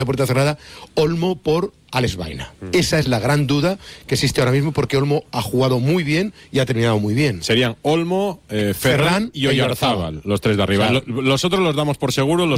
puerta cerrada, Olmo por Alex Baena. Esa es la gran duda que existe ahora mismo, porque Olmo ha jugado muy bien y ha terminado muy bien. Serían Olmo, Ferran y Oyarzábal, los tres de arriba. Claro. Los otros los damos por seguro.